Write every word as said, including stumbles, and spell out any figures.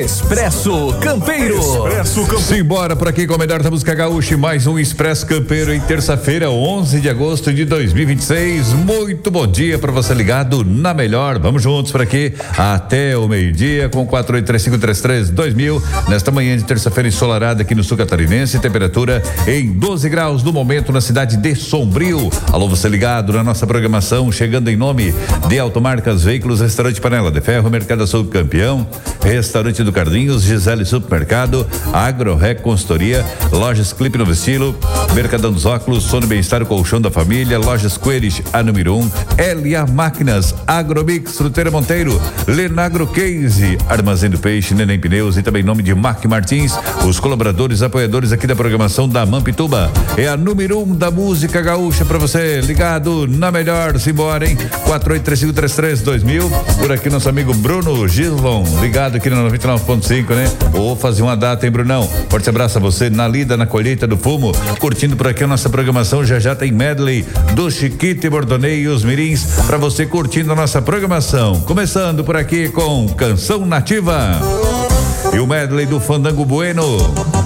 Expresso Campeiro. Expresso Campeiro. Simbora por aqui com a melhor da música gaúcha e mais um Expresso Campeiro em terça-feira, onze de agosto de dois mil e vinte e seis. Muito bom dia para você ligado na melhor. Vamos juntos por aqui até o meio-dia com quatro oito três cinco três três dois mil. Nesta manhã de terça-feira ensolarada aqui no sul catarinense, temperatura em doze graus no momento na cidade de Sombrio. Alô, você ligado na nossa programação, chegando em nome de Automarcas Veículos, Restaurante Panela de Ferro, Mercado Açougue Campeão, Restaurante do Carlinhos, Gisele Supermercado, AgroRec Consultoria, Lojas Clipe Novo Estilo, Mercadão dos Óculos, Sono Bem-Estar, Colchão da Família, Lojas Coeres, a número um, L A Máquinas, Agromix, Fruteira Monteiro, Lenagro Case, Armazém do Peixe, Neném Pneus e também em nome de Mac Martins, os colaboradores, apoiadores aqui da programação da Mampituba. É a número um da música gaúcha pra você, ligado na melhor, simbora, hein? quatro oito três cinco três três dois mil. Por aqui nosso amigo Bruno Gislon, ligado aqui no noventa e nove ponto cinco, né? Vou fazer uma data, hein, Brunão? Forte abraço a você na lida, na colheita do fumo, curtindo por aqui a nossa programação. Já já tem medley do Chiquito e Bordonei e os Mirins pra você curtindo a nossa programação. Começando por aqui com Canção Nativa e o medley do Fandango Bueno.